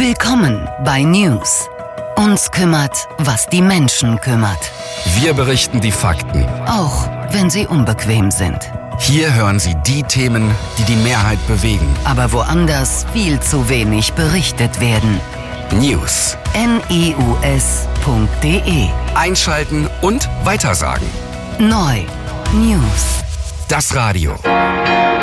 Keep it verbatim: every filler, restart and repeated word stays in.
Willkommen bei News. Uns kümmert, was die Menschen kümmert. Wir berichten die Fakten, Auch wenn sie unbequem sind. Hier hören Sie die Themen, die die Mehrheit bewegen. Aber woanders viel zu wenig berichtet werden. News. news punkt de. Einschalten und weitersagen. Neu. News. Das Radio.